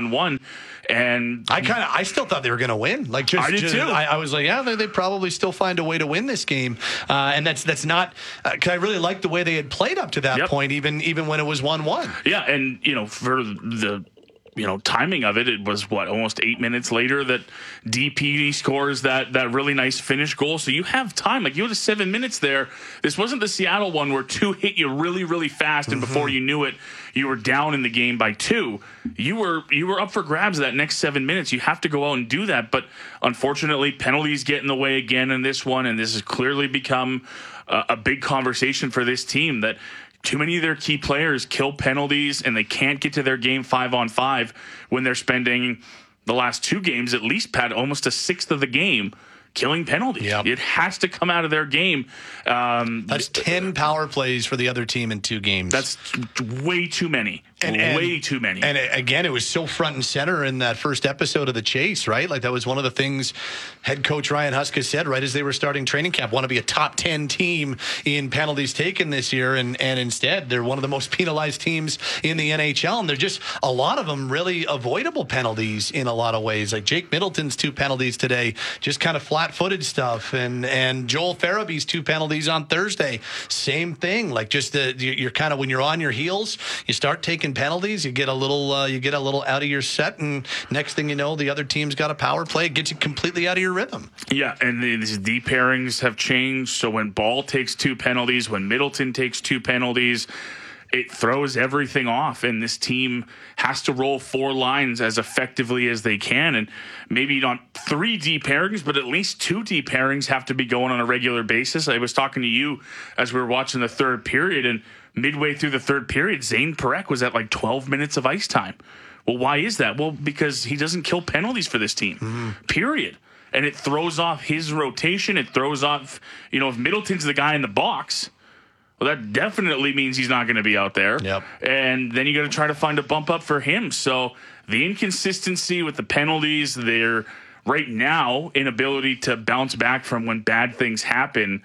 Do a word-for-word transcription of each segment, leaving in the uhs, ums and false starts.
one one. And I kind of, I still thought they were going to win. Like, just, I did just, too. I, I was like, yeah, they, they probably still find a way to win this game. Uh, and that's that's not, because uh, I really liked the way they had played up to that Yep. point, even even when it was one one. Yeah, and, you know, for the you know timing of it, it was, what, almost eight minutes later that D P scores that, that really nice finish goal. So you have time. Like, you had seven minutes there. This wasn't the Seattle one where two hit you really, really fast, and mm-hmm. before you knew it, you were down in the game by two. You were you were up for grabs that next seven minutes. You have to go out and do that. But unfortunately, penalties get in the way again in this one, and this has clearly become a, a big conversation for this team, that too many of their key players kill penalties, and they can't get to their game five on five when they're spending the last two games, at least, Pat, almost a sixth of the game killing penalties. Yep. It has to come out of their game. Um, that's ten power plays for the other team in two games. That's way too many. And, and, way too many. And again, it was so front and center in that first episode of The Chase, right? Like, that was one of the things head coach Ryan Huska said right as they were starting training camp. Want to be a top ten team in penalties taken this year, and, and instead they're one of the most penalized teams in the N H L. And they're just, a lot of them really avoidable penalties in a lot of ways. Like Jake Middleton's two penalties today, just kind of flat-footed stuff. And, and Joel Farabee's two penalties on Thursday, same thing. Like, just the, you're kind of, when you're on your heels, you start taking penalties, you get a little uh, you get a little out of your set, and next thing you know, the other team's got a power play. It gets you completely out of your rhythm. Yeah, and these D pairings have changed. So when Ball takes two penalties, when Middleton takes two penalties, it throws everything off, and this team has to roll four lines as effectively as they can. And maybe not three D pairings, but at least two D pairings have to be going on a regular basis. I was talking to you as we were watching the third period, and midway through the third period, Zane Parekh was at like twelve minutes of ice time. Well, why is that? Well, because he doesn't kill penalties for this team, mm-hmm. period. And it throws off his rotation. It throws off, you know, if Middleton's the guy in the box, well, that definitely means he's not going to be out there. Yep. And then you got to try to find a bump up for him. So the inconsistency with the penalties, their right now inability to bounce back from when bad things happen,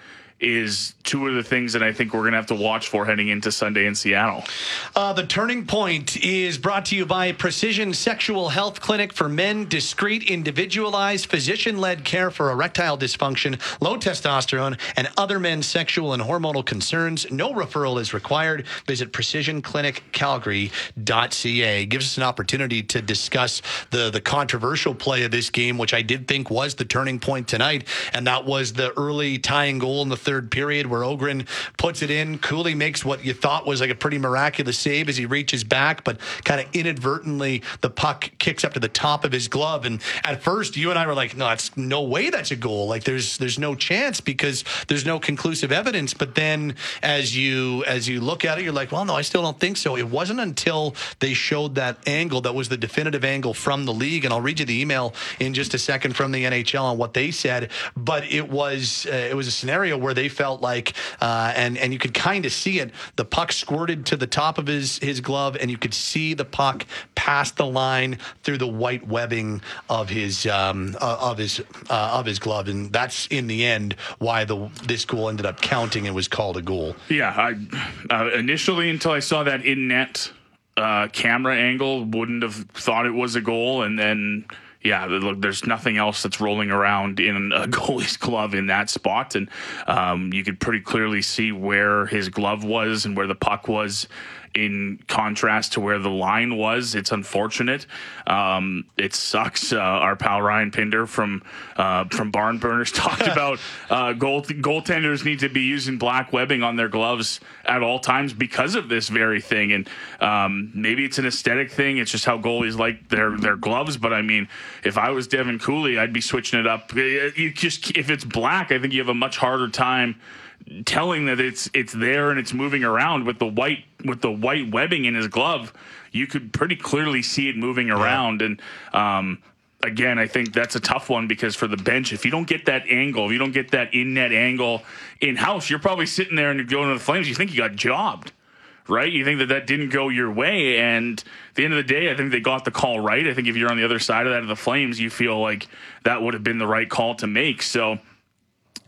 is two of the things that I think we're going to have to watch for heading into Sunday in Seattle. Uh, the Turning Point is brought to you by Precision Sexual Health Clinic for men. Discreet, individualized, physician-led care for erectile dysfunction, low testosterone, and other men's sexual and hormonal concerns. No referral is required. Visit precision clinic calgary dot c a. Gives us an opportunity to discuss the, the controversial play of this game, which I did think was the turning point tonight, and that was the early tying goal in the third period where Ogren puts it in. Cooley makes what you thought was like a pretty miraculous save as he reaches back, but kind of inadvertently the puck kicks up to the top of his glove. And at first, you and I were like, no, that's no way that's a goal. Like, there's there's no chance because there's no conclusive evidence. But then as you as you look at it, you're like, well, no, I still don't think so. It wasn't until they showed that angle that was the definitive angle from the league. And I'll read you the email in just a second from the N H L on what they said. But it was uh, it was a scenario where they felt like, uh, and and you could kind of see it. The puck squirted to the top of his his glove, and you could see the puck past the line through the white webbing of his um, uh, of his uh, of his glove, and that's in the end why the this goal ended up counting and was called a goal. Yeah, I uh, initially until I saw that in net uh, camera angle, wouldn't have thought it was a goal, and then. Yeah, look, there's nothing else that's rolling around in a goalie's glove in that spot. And um, you could pretty clearly see where his glove was and where the puck was in contrast to where the line was. It's unfortunate. Um, it sucks. Uh, our pal Ryan Pinder from uh, from Barn Burners talked about uh, goal goaltenders need to be using black webbing on their gloves at all times because of this very thing. And um, maybe it's an aesthetic thing. It's just how goalies like their their gloves. But I mean, if I was Devin Cooley, I'd be switching it up. You just if it's black, I think you have a much harder time telling that it's it's there and it's moving around. With the white with the white webbing in his glove, you could pretty clearly see it moving around. Yeah. And um, again, I think that's a tough one because for the bench, if you don't get that angle, if you don't get that in net angle in house, you're probably sitting there and you're going to the Flames. You think you got jobbed, right? You think that that didn't go your way. And at the end of the day, I think they got the call right. I think if you're on the other side of that of the Flames, you feel like that would have been the right call to make. So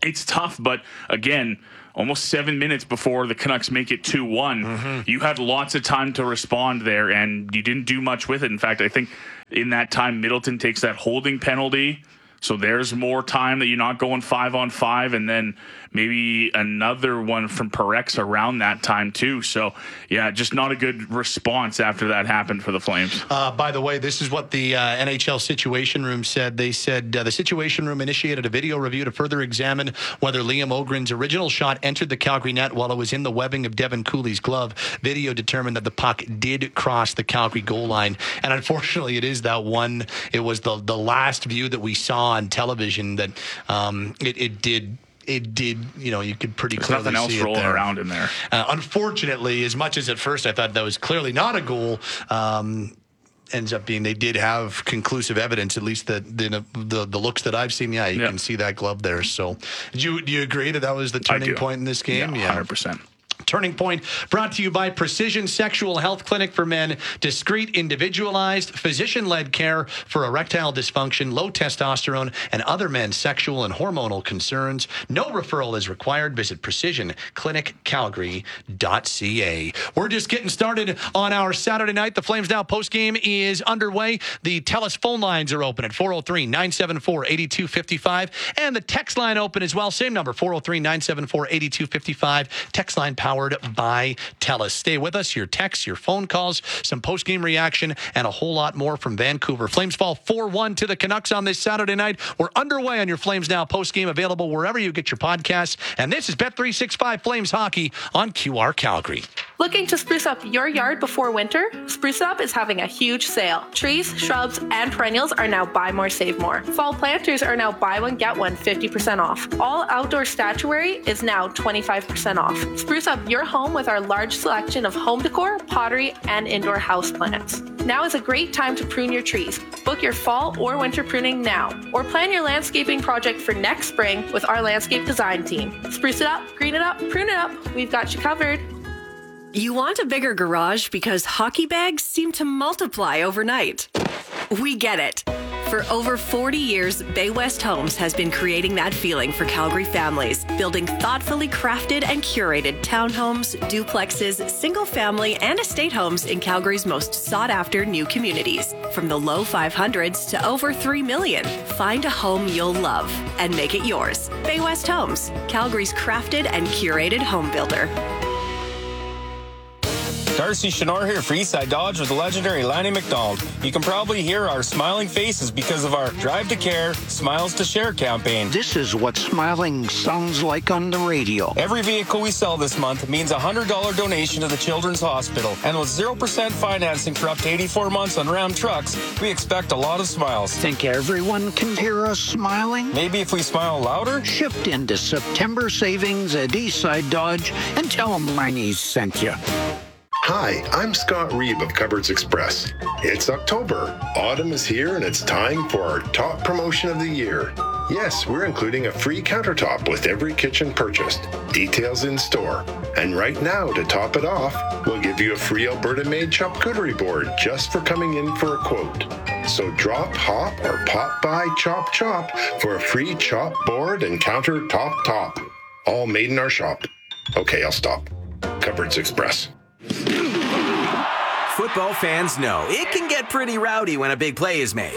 it's tough, but again, almost seven minutes before the Canucks make it two one, mm-hmm. you had lots of time to respond there, and you didn't do much with it. In fact, I think in that time, Middleton takes that holding penalty, so there's more time that you're not going five on five, and then maybe another one from Parekh around that time too. So, yeah, just not a good response after that happened for the Flames. Uh, by the way, this is what the uh, N H L Situation Room said. They said uh, the Situation Room initiated a video review to further examine whether Liam Ogren's original shot entered the Calgary net while it was in the webbing of Devin Cooley's glove. Video determined that the puck did cross the Calgary goal line. And unfortunately, it is that one. It was the, the last view that we saw on television that um, it, it did It did, you know, you could pretty There's clearly nothing else see it rolling there. around in there. Uh, unfortunately, as much as at first I thought that was clearly not a goal, um, ends up being they did have conclusive evidence, at least that the the, the looks that I've seen. Yeah, you yeah. can see that glove there. So, do you do you agree that that was the turning point in this game? Yeah, yeah. one hundred percent. Turning Point brought to you by Precision Sexual Health Clinic for Men. Discreet, individualized, physician-led care for erectile dysfunction, low testosterone, and other men's sexual and hormonal concerns. No referral is required. Visit precision clinic calgary dot c a. We're just getting started on our Saturday night. The Flames Now postgame is underway. The TELUS phone lines are open at four oh three, nine seven four, eight two five five. And the text line open as well. Same number, four oh three, nine seven four, eight two five five. Text line powered by TELUS. Stay with us. Your texts, your phone calls, some post-game reaction, and a whole lot more from Vancouver. Flames fall four one to the Canucks on this Saturday night. We're underway on your Flames Now post-game, available wherever you get your podcasts. And this is Bet three sixty-five Flames Hockey on Q R Calgary. Looking to spruce up your yard before winter? Spruce Up is having a huge sale. Trees, shrubs, and perennials are now buy more, save more. Fall planters are now buy one, get one fifty percent off. All outdoor statuary is now twenty-five percent off. Spruce up your home with our large selection of home decor, pottery, and indoor houseplants. Now is a great time to prune your trees. Book your fall or winter pruning now, or plan your landscaping project for next spring with our landscape design team. Spruce it up, green it up, prune it up. We've got you covered. You want a bigger garage because hockey bags seem to multiply overnight. We get it. For over forty years, Bay West Homes has been creating that feeling for Calgary families, building thoughtfully crafted and curated townhomes, duplexes, single-family, and estate homes in Calgary's most sought-after new communities. From the low five hundreds to over three million, find a home you'll love and make it yours. Bay West Homes, Calgary's crafted and curated home builder. Darcy Chenor here for Eastside Dodge with the legendary Lanny McDonald. You can probably hear our smiling faces because of our Drive to Care, Smiles to Share campaign. This is what smiling sounds like on the radio. Every vehicle we sell this month means a one hundred dollars donation to the Children's Hospital. And with zero percent financing for up to eighty-four months on Ram trucks, we expect a lot of smiles. Think everyone can hear us smiling? Maybe if we smile louder? Shift into September savings at Eastside Dodge and tell them Lanny sent you. Hi, I'm Scott Reeb of Cupboards Express. It's October. Autumn is here and it's time for our top promotion of the year. Yes, we're including a free countertop with every kitchen purchased. Details in store. And right now, to top it off, we'll give you a free Alberta-made charcuterie board just for coming in for a quote. So drop, hop, or pop by Chop Chop for a free chop board and countertop top. All made in our shop. Okay, I'll stop. Cupboards Express. Football fans know it can get pretty rowdy when a big play is made.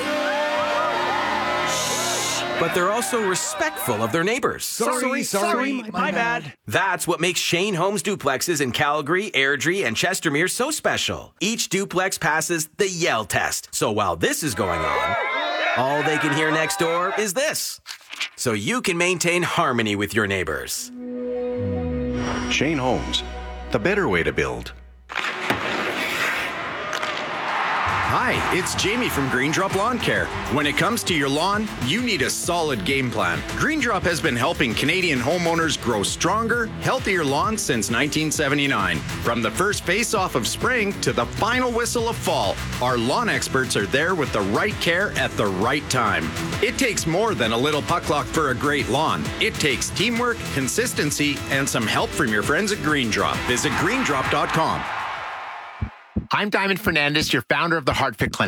But they're also respectful of their neighbors. Sorry, sorry, sorry my, my bad. bad. That's what makes Shane Homes duplexes in Calgary, Airdrie, and Chestermere so special. Each duplex passes the Yell test. So while this is going on, all they can hear next door is this. So you can maintain harmony with your neighbors. Shane Homes, the better way to build. Hi, it's Jamie from Green Drop Lawn Care. When it comes to your lawn, you need a solid game plan. Green Drop has been helping Canadian homeowners grow stronger, healthier lawns since nineteen seventy-nine. From the first face-off of spring to the final whistle of fall, our lawn experts are there with the right care at the right time. It takes more than a little puck luck for a great lawn. It takes teamwork, consistency, and some help from your friends at Green Drop. Visit green drop dot com. I'm Diamond Fernandez, your founder of the HeartFit Clinic.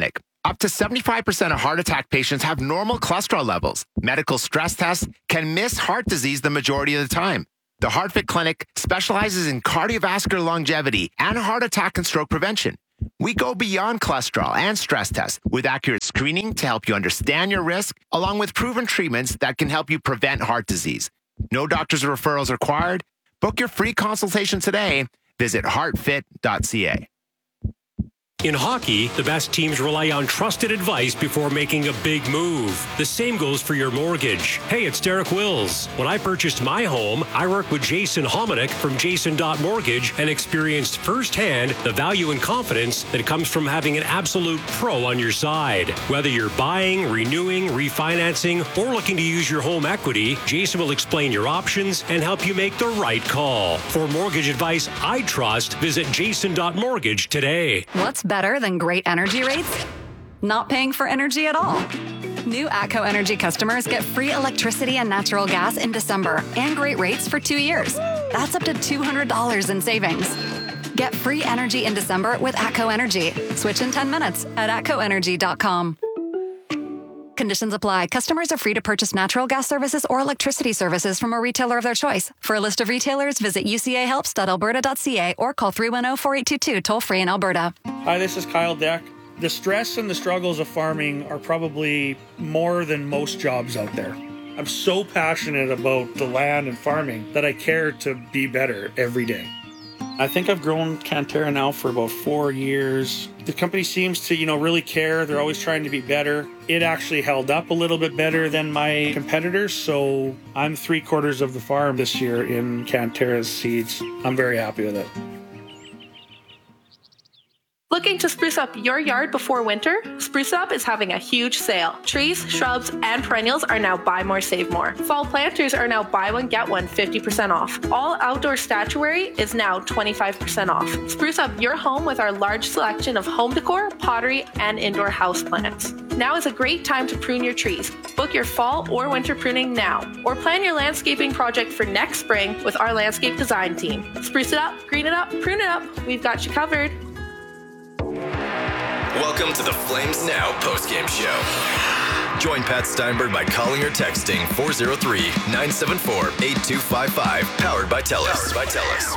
Up to seventy-five percent of heart attack patients have normal cholesterol levels. Medical stress tests can miss heart disease the majority of the time. The HeartFit Clinic specializes in cardiovascular longevity and heart attack and stroke prevention. We go beyond cholesterol and stress tests with accurate screening to help you understand your risk, along with proven treatments that can help you prevent heart disease. No doctors or referrals required. Book your free consultation today. Visit heart fit dot c a. In hockey, the best teams rely on trusted advice before making a big move. The same goes for your mortgage. Hey, it's Derek Wills. When I purchased my home, I worked with Jason Hominick from Jason dot Mortgage and experienced firsthand the value and confidence that comes from having an absolute pro on your side. Whether you're buying, renewing, refinancing, or looking to use your home equity, Jason will explain your options and help you make the right call. For mortgage advice I trust, visit Jason dot Mortgage today. What's better than great energy rates? Not paying for energy at all. New ATCO Energy customers get free electricity and natural gas in December and great rates for two years. That's up to two hundred dollars in savings. Get free energy in December with ATCO Energy. Switch in ten minutes at atco energy dot com. Conditions apply. Customers are free to purchase natural gas services or electricity services from a retailer of their choice. For a list of retailers, visit u c a helps dot alberta dot c a or call three one zero, four eight two two toll free in Alberta. Hi, this is Kyle Deck. The stress and the struggles of farming are probably more than most jobs out there. I'm so passionate about the land and farming that I care to be better every day. I think I've grown Cantera now for about four years. The company seems to, you know, really care. They're always trying to be better. It actually held up a little bit better than my competitors, so I'm three quarters of the farm this year in Cantera's seeds. I'm very happy with it. Looking to spruce up your yard before winter? Spruce Up is having a huge sale. Trees, shrubs, and perennials are now buy more, save more. Fall planters are now buy one, get one fifty percent off. All outdoor statuary is now twenty-five percent off. Spruce up your home with our large selection of home decor, pottery, and indoor houseplants. Now is a great time to prune your trees. Book your fall or winter pruning now, or plan your landscaping project for next spring with our landscape design team. Spruce it up, green it up, prune it up. We've got you covered. Welcome to the Flames Now postgame show. Join Pat Steinberg by calling or texting four oh three, nine seven four, eight two five five. Powered by TELUS. Powered by TELUS.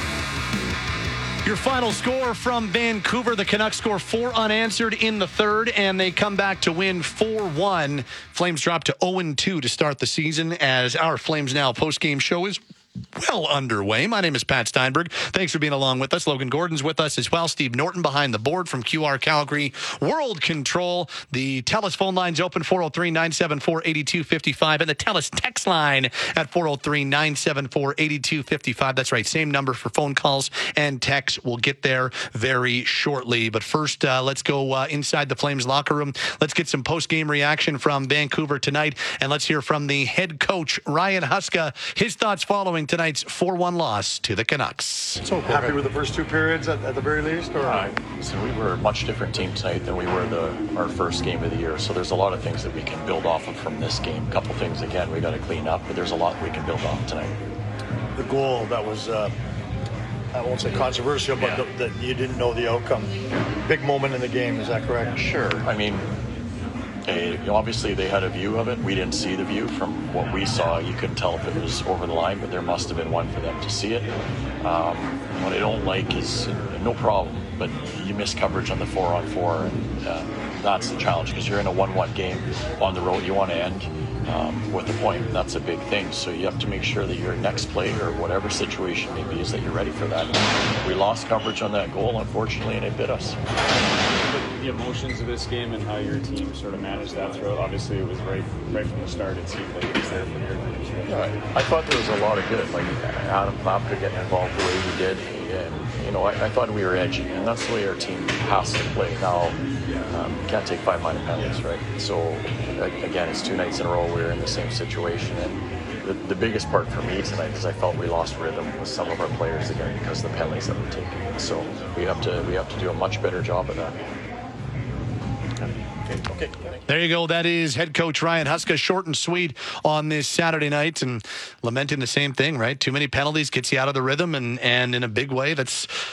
Your final score from Vancouver. The Canucks score four unanswered in the third, and they come back to win four one. Flames drop to oh and two to start the season as our Flames Now postgame show is well underway. My name is Pat Steinberg. Thanks for being along with us. Logan Gordon's with us as well. Steve Norton behind the board from Q R Calgary World Control. The TELUS phone line's open, four oh three, nine seven four, eight two five five, and the TELUS text line at four oh three, nine seven four, eight two five five. That's right, same number for phone calls and texts. We'll get there very shortly. But first, uh, let's go uh, inside the Flames locker room. Let's get some post-game reaction from Vancouver tonight, and let's hear from the head coach, Ryan Huska, his thoughts following tonight's four one loss to the Canucks. So happy with the first two periods at, at the very least? Or? Uh, so we were a much different team tonight than we were the our first game of the year. So there's a lot of things that we can build off of from this game. A couple things, again, we got to clean up, but there's a lot we can build off tonight. The goal that was, uh, I won't say controversial, but yeah. that you didn't know the outcome. Big moment in the game, is that correct? Sure. I mean, A, obviously they had a view of it. We didn't see the view. From what we saw, you couldn't tell if it was over the line, but there must have been one for them to see it. Um, what I don't like is, uh, no problem, but you miss coverage on the four on four, and uh, that's the challenge, because you're in a one one game on the road. You want to end um, with a point, and that's a big thing. So you have to make sure that your next play, or whatever situation may be, is that you're ready for that. We lost coverage on that goal, unfortunately, and it bit us. The emotions of this game and how your team sort of managed that throughout. Obviously, it was right right from the start. It seemed like it was there from your team. Yeah, I, I thought there was a lot of good. Like Adam Klapka getting involved the way he did, and you know, I, I thought we were edgy, and that's the way our team has to play. Now, um, you can't take five minor penalties, right? So again, it's two nights in a row we were in the same situation, and the, the biggest part for me tonight is I felt we lost rhythm with some of our players again because of the penalties that were taken. So we have to we have to do a much better job of that. Okay. There you go. That is head coach Ryan Huska, short and sweet on this Saturday night, and lamenting the same thing, right? Too many penalties gets you out of the rhythm, and, and in a big way, that's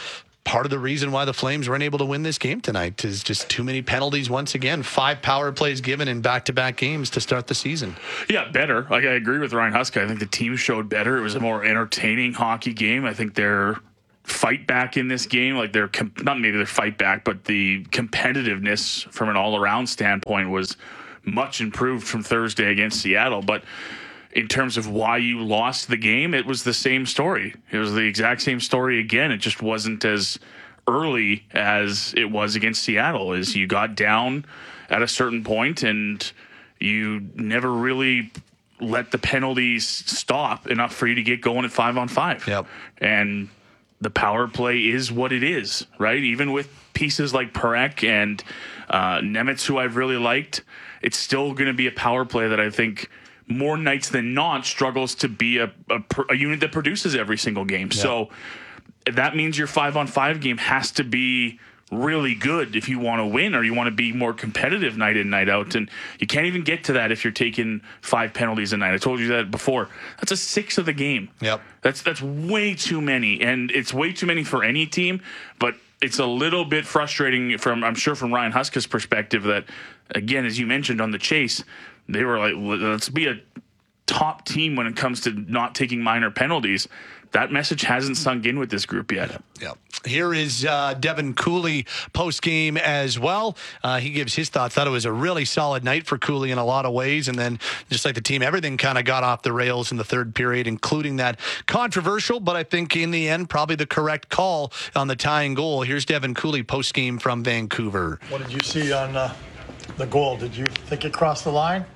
part of the reason why the Flames weren't able to win this game tonight is just too many penalties once again. Five power plays given in back-to-back games to start the season. Yeah, better. Like, I agree with Ryan Huska. I think the team showed better. It was a more entertaining hockey game. I think their fight back in this game, like their com- not maybe their fight back, but the competitiveness from an all-around standpoint was much improved from Thursday against Seattle. But in terms of why you lost the game, it was the same story. It was the exact same story again. It just wasn't as early as it was against Seattle. Is you got down at a certain point and you never really let the penalties stop enough for you to get going at five on five. Yep. And the power play is what it is, right? Even with pieces like Parekh and uh, Nemitz, who I've really liked, it's still going to be a power play that I think more nights than not struggles to be a, a, a unit that produces every single game. Yeah. So that means your five on five game has to be really good if you want to win or you want to be more competitive night in, night out. And you can't even get to that if you're taking five penalties a night. I told you that before. That's a sixth of the game. Yep. That's, that's way too many. And it's way too many for any team, but it's a little bit frustrating from, I'm sure from Ryan Huska's perspective that, again, as you mentioned on the chase, they were like, let's be a top team when it comes to not taking minor penalties. That message hasn't sunk in with this group yet. Yeah. Here is uh, Devin Cooley post-game as well. Uh, he gives his thoughts. Thought it was a really solid night for Cooley in a lot of ways. And then just like the team, everything kind of got off the rails in the third period, including that controversial, but I think in the end, probably the correct call on the tying goal. Here's Devin Cooley post-game from Vancouver. What did you see on uh, the goal? Did you think it crossed the line?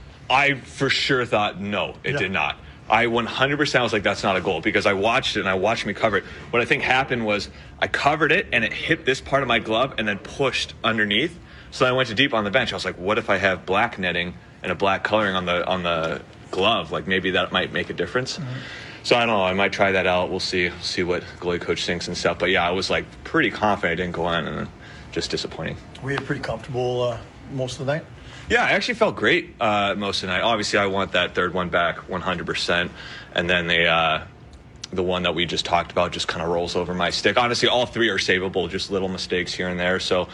I for sure thought, no, it Yeah. did not. I one hundred percent was like, that's not a goal, because I watched it and I watched me cover it. What I think happened was I covered it and it hit this part of my glove and then pushed underneath. So I went to deep on the bench. I was like, what if I have black netting and a black coloring on the on the glove? Like, maybe that might make a difference. Mm-hmm. So I don't know. I might try that out. We'll see see what goalie coach thinks and stuff. But yeah, I was like pretty confident I didn't go in, and just disappointing. Were you pretty comfortable uh, most of the night? Yeah, I actually felt great uh, most of the night. Obviously, I want that third one back one hundred percent. And then the, uh, the one that we just talked about just kind of rolls over my stick. Honestly, all three are savable, just little mistakes here and there. So,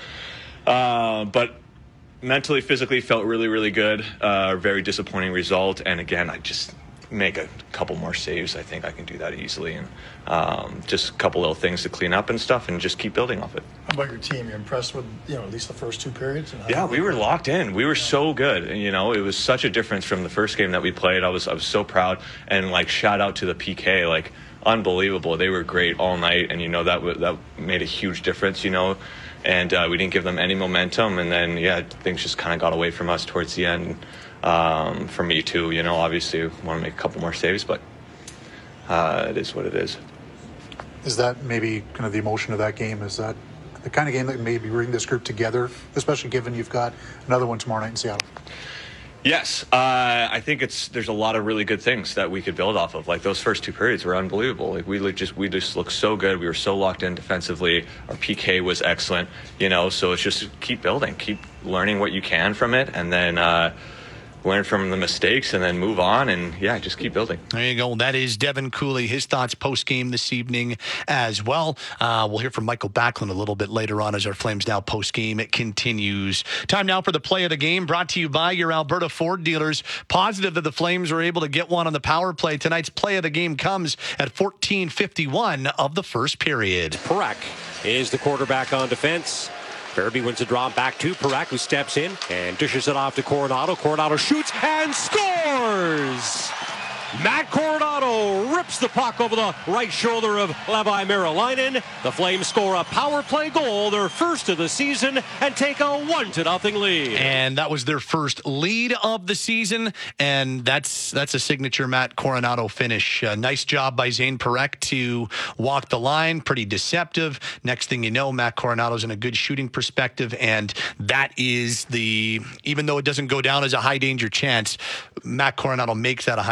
uh, but mentally, physically felt really, really good. Uh, very disappointing result. And again, I just make a couple more saves. I think I can do that easily. And um, just a couple little things to clean up and stuff and just keep building off it. How about your team? You're impressed with, you know, at least the first two periods? And how Yeah, we were locked in. We were so good. And, you know, it was such a difference from the first game that we played. I was I was so proud. And, like, shout out to the P K. Like, unbelievable. They were great all night. And, you know, that w- that made a huge difference, you know. And uh, we didn't give them any momentum. And then, yeah, things just kind of got away from us towards the end. Um, for me, too. You know, obviously, want to make a couple more saves. But uh, it is what it is. Is that maybe kind of the emotion of that game? Is that the kind of game that maybe bring this group together, especially given you've got another one tomorrow night in Seattle? Yes, uh, I think it's there's a lot of really good things that we could build off of. Like, those first two periods were unbelievable. Like, we look just we just looked so good. We were so locked in defensively. Our P K was excellent. You know, so it's just keep building, keep learning what you can from it, and then uh, learn from the mistakes, and then move on, and yeah, just keep building. There you go. That is Devin Cooley. His thoughts post-game this evening as well. Uh, we'll hear from Michael Backlund a little bit later on as our Flames Now post-game it continues. Time now for the play of the game, brought to you by your Alberta Ford dealers. Positive that the Flames were able to get one on the power play. Tonight's play of the game comes at fourteen fifty-one of the first period. Parekh is the quarterback on defense. Farabee wins a draw back to Parekh, who steps in and dishes it off to Coronado. Coronado shoots and scores! Matt Coronado rips the puck over the right shoulder of Levi Merilainen. The Flames score a power play goal, their first of the season, and take a one to nothing lead. And that was their first lead of the season, and that's that's a signature Matt Coronado finish. Uh, nice job by Zane Parekh to walk the line, pretty deceptive. Next thing you know, Matt Coronado's in a good shooting perspective, and that is the, even though it doesn't go down as a high danger chance, Matt Coronado makes that a high danger chance.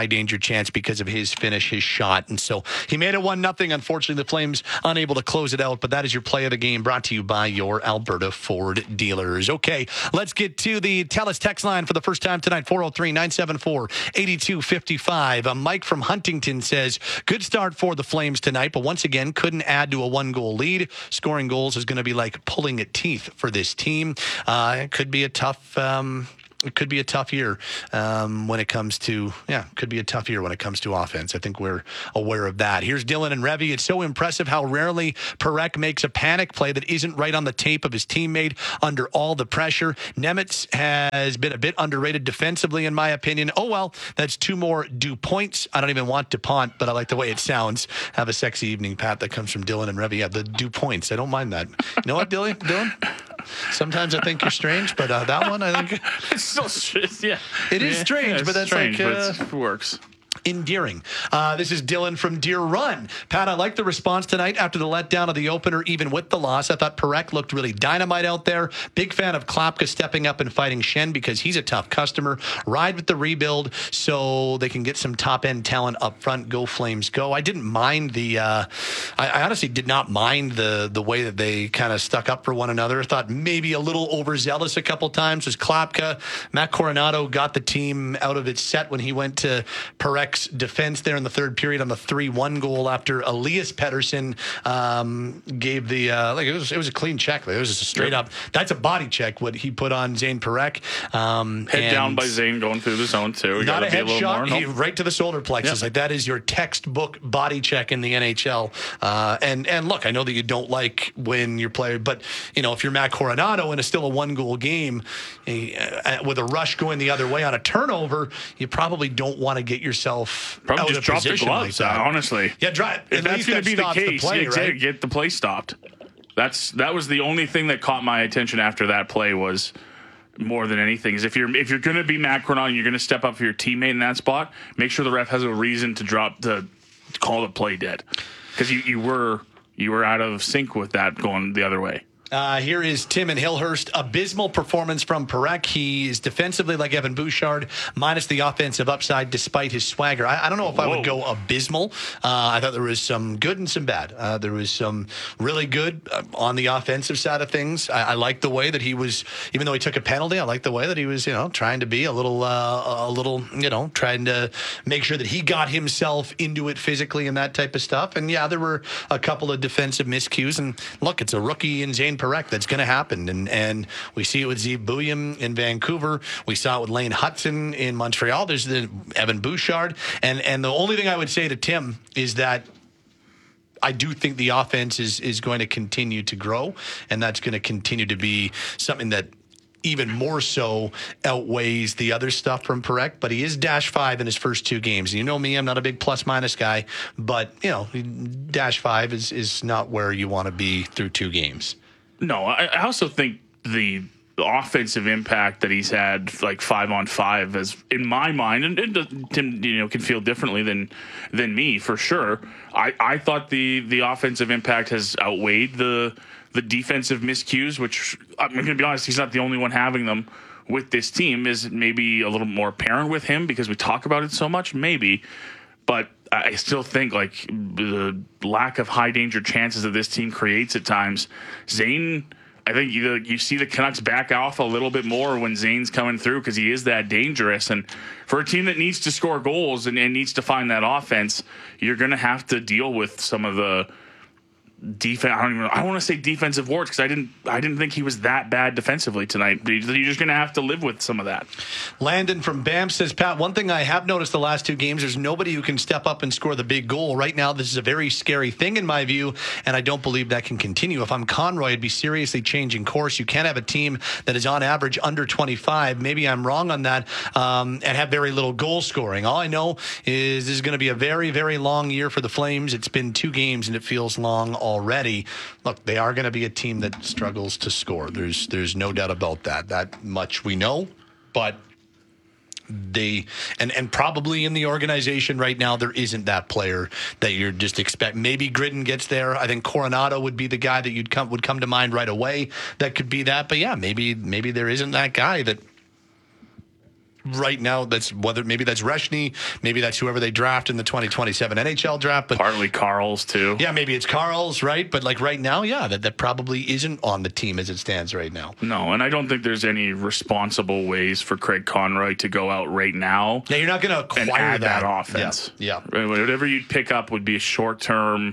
chance because of his finish, his shot. And so he made it one nothing. Unfortunately, the Flames unable to close it out, but that is your play of the game brought to you by your Alberta Ford dealers. Okay, let's get to the TELUS text line for the first time tonight, four oh three, nine seven four, eight two five five. Uh, Mike from Huntington says, good start for the Flames tonight, but once again, couldn't add to a one-goal lead. Scoring goals is going to be like pulling at teeth for this team. Uh, it could be a tough... Um, It could be a tough year um, when it comes to, yeah, could be a tough year when it comes to offense. I think we're aware of that. Here's Dylan and Revy. It's so impressive how rarely Parekh makes a panic play that isn't right on the tape of his teammate under all the pressure. Nemitz has been a bit underrated defensively, in my opinion. Oh, well, that's two more due points. I don't even want DuPont, but I like the way it sounds. Have a sexy evening, Pat. That comes from Dylan and Revy. Yeah, the due points. I don't mind that. You know what, Dylan? Dylan? Sometimes I think you're strange, but uh, that one, I think... It's so yeah. It is yeah, strange, yeah, but that's strange, like... Uh, but it works. Endearing. Uh, this is Dylan from Deer Run. Pat, I like the response tonight after the letdown of the opener, even with the loss. I thought Parekh looked really dynamite out there. Big fan of Klapka stepping up and fighting Schenn because he's a tough customer. Ride with the rebuild so they can get some top-end talent up front. Go Flames, go. I didn't mind the... Uh, I, I honestly did not mind the the way that they kind of stuck up for one another. I thought maybe a little overzealous a couple times was Klapka. Matt Coronado got the team out of its set when he went to Parekh defense there in the third period on the three one goal after Elias Pettersson um, gave the uh, like it was it was a clean check. It was just a straight up. That's a body check what he put on Zane Parekh. Um, head down by Zane going through the zone too. You not a head a shot. More, he, nope. Right to the shoulder plexus. Yep. Like that is your textbook body check in the N H L. Uh, and and look, I know that you don't like when you're playing, but you know if you're Matt Coronado and it's still a one goal game uh, with a rush going the other way on a turnover, you probably don't want to get yourself. Probably out just of drop the position gloves, like that. honestly. Yeah, drive. If that's going to be the case, the play, yeah, right? get the play stopped. That's that was the only thing that caught my attention after that play was more than anything is if you're if you're going to be Matt Coronado and you're going to step up for your teammate in that spot, make sure the ref has a reason to drop to call the play dead because you, you were you were out of sync with that going the other way. Uh, here is Tim in Hillhurst. Abysmal performance from Parekh. He is defensively like Evan Bouchard, minus the offensive upside despite his swagger. I, I don't know if Whoa. I would go abysmal. Uh, I thought there was some good and some bad. Uh, there was some really good uh, on the offensive side of things. I, I liked the way that he was, even though he took a penalty, I liked the way that he was, you know, trying to be a little, uh, a little, you know, trying to make sure that he got himself into it physically and that type of stuff. And yeah, there were a couple of defensive miscues. And look, it's a rookie in Zane Parekh. That's going to happen. And and we see it with Zeev Buium in Vancouver. We saw it with Lane Hutson in Montreal. There's the Evan Bouchard. And and the only thing I would say to Tim is that I do think the offense is is going to continue to grow, and that's going to continue to be something that even more so outweighs the other stuff from Parekh, but he is dash five in his first two games. And you know me, I'm not a big plus minus guy, but you know, dash five is, is not where you want to be through two games. No, I, I also think the offensive impact that he's had, like five on five, is in my mind, and, and Tim, you know, can feel differently than than me for sure. I, I thought the the offensive impact has outweighed the the defensive miscues, which I'm going to be honest, he's not the only one having them with this team. Is maybe a little more apparent with him because we talk about it so much, maybe, but I still think like the lack of high danger chances that this team creates at times. Zane, I think you, you see the Canucks back off a little bit more when Zane's coming through because he is that dangerous. And for a team that needs to score goals and, and needs to find that offense, you're going to have to deal with some of the defense. I don't even. I don't want to say defensive warts because I didn't. I didn't think he was that bad defensively tonight. You're just going to have to live with some of that. Landon from Banff says, Pat, one thing I have noticed the last two games, there's nobody who can step up and score the big goal. Right now, this is a very scary thing in my view, and I don't believe that can continue. If I'm Conroy, I'd be seriously changing course. You can't have a team that is on average under twenty-five. Maybe I'm wrong on that, um, and have very little goal scoring. All I know is this is going to be a very, very long year for the Flames. It's been two games, and it feels long already. Look, they are going to be a team that struggles to score. There's there's no doubt about that. That much we know, but they and and probably in the organization right now there isn't that player that you're just expect. Maybe Gridden gets there. I think Coronado would be the guy that you'd come would come to mind right away. That could be that. But yeah, maybe maybe there isn't that guy that right now, that's whether maybe that's Reshny, maybe that's whoever they draft in the twenty twenty-seven N H L draft. But partly Carl's too. Yeah, maybe it's Carl's, right? But like right now, yeah, that, that probably isn't on the team as it stands right now. No, and I don't think there's any responsible ways for Craig Conroy to go out right now. Yeah, you're not going to acquire and add that. that offense. Yeah, yeah. Whatever you'd pick up would be a short-term,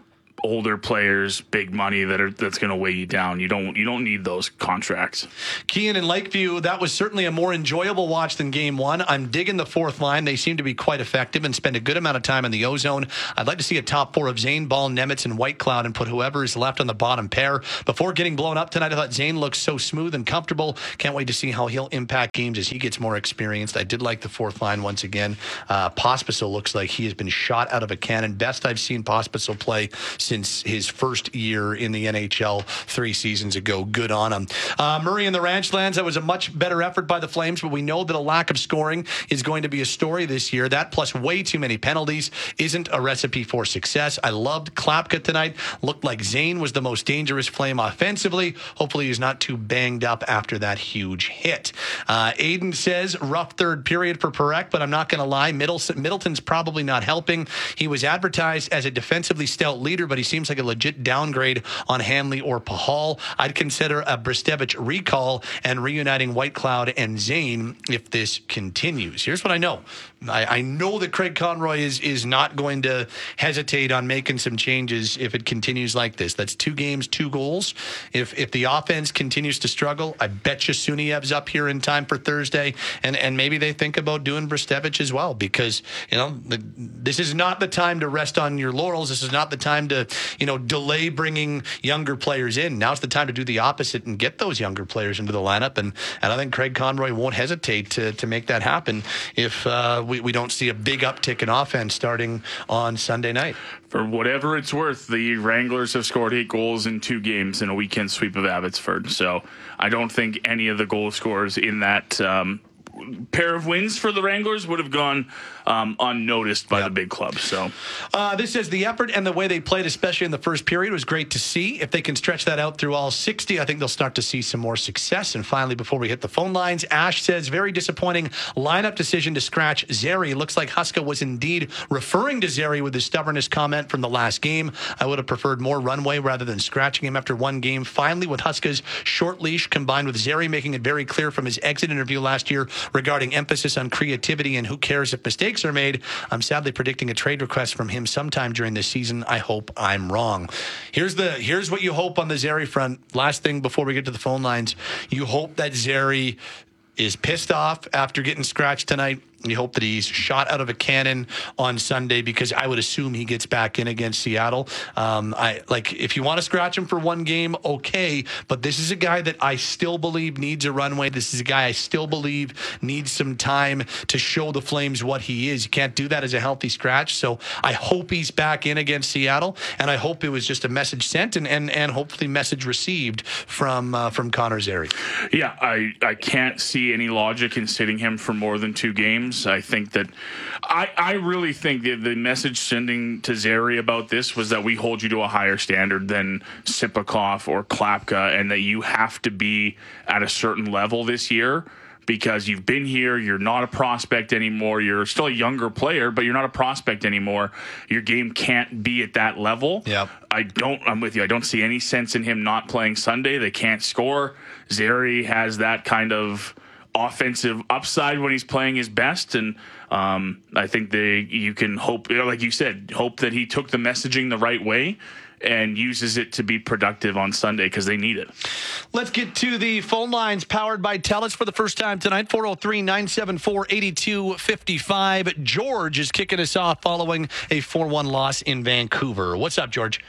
older players, big money that are that's going to weigh you down. You don't you don't need those contracts. Kean and Lakeview, that was certainly a more enjoyable watch than game one. I'm digging the fourth line. They seem to be quite effective and spend a good amount of time in the O-zone. I'd like to see a top four of Zane, Ball, Nemitz, and Whitecloud and put whoever is left on the bottom pair. Before getting blown up tonight, I thought Zane looks so smooth and comfortable. Can't wait to see how he'll impact games as he gets more experienced. I did like the fourth line once again. Uh, Pospisil looks like he has been shot out of a cannon. Best I've seen Pospisil play since his first year in the N H L three seasons ago. Good on him. Uh, Murray and the Ranchlands, that was a much better effort by the Flames, but we know that a lack of scoring is going to be a story this year. That plus way too many penalties isn't a recipe for success. I loved Klapka tonight. Looked like Zane was the most dangerous Flame offensively. Hopefully he's not too banged up after that huge hit. Uh, Aiden says, rough third period for Parekh, but I'm not going to lie. Middleton, Middleton's probably not helping. He was advertised as a defensively stout leader, but he seems like a legit downgrade on Hanley or Pahal. I'd consider a Bristevich recall and reuniting Whitecloud and Zane if this continues. Here's what I know. I, I know that Craig Conroy is is not going to hesitate on making some changes if it continues like this. That's two games, two goals. If if the offense continues to struggle, I bet you Suniev's up here in time for Thursday, and, and maybe they think about doing Bristevich as well, because you know the, this is not the time to rest on your laurels. This is not the time to you know delay bringing younger players in. Now's the time to do the opposite and get those younger players into the lineup, and and I think Craig Conroy won't hesitate to to make that happen if uh, we, we don't see a big uptick in offense starting on Sunday night. For whatever it's worth, the Wranglers have scored eight goals in two games in a weekend sweep of Abbotsford. So I don't think any of the goal scorers in that um, pair of wins for the Wranglers would have gone um, unnoticed by yep. the big clubs. So uh, this says the effort and the way they played, especially in the first period, was great to see. If they can stretch that out through all sixty, I think they'll start to see some more success. And finally, before we hit the phone lines, Ash says, very disappointing lineup decision to scratch Zary. Looks like Huska was indeed referring to Zary with his stubbornness comment from the last game. I would have preferred more runway rather than scratching him after one game. Finally, with Huska's short leash combined with Zary making it very clear from his exit interview last year regarding emphasis on creativity and who cares if mistakes are made, I'm sadly predicting a trade request from him sometime during this season. I hope I'm wrong. Here's the here's what you hope on the Zary front. Last thing before we get to the phone lines, you hope that Zary is pissed off after getting scratched tonight. You hope that he's shot out of a cannon on Sunday, because I would assume he gets back in against Seattle. Um, I like if you want to scratch him for one game, okay, but this is a guy that I still believe needs a runway. This is a guy I still believe needs some time to show the Flames what he is. You can't do that as a healthy scratch. So I hope he's back in against Seattle, and I hope it was just a message sent and and, and hopefully message received from uh, from Connor Zary. Yeah, I I can't see any logic in sitting him for more than two games. I think that I, I really think that the message sending to Zary about this was that we hold you to a higher standard than Sipakov or Klapka, and that you have to be at a certain level this year because you've been here. You're not a prospect anymore. You're still a younger player, but you're not a prospect anymore. Your game can't be at that level. Yep. I don't, I'm with you. I don't see any sense in him not playing Sunday. They can't score. Zary has that kind of offensive upside when he's playing his best, and um, I think they you can hope, you know, like you said, hope that he took the messaging the right way and uses it to be productive on Sunday, because they need it. Let's get to the phone lines powered by TELUS for the first time tonight. four oh three, nine seven four, eight two five five. George is kicking us off following a four one loss in Vancouver. What's up, George?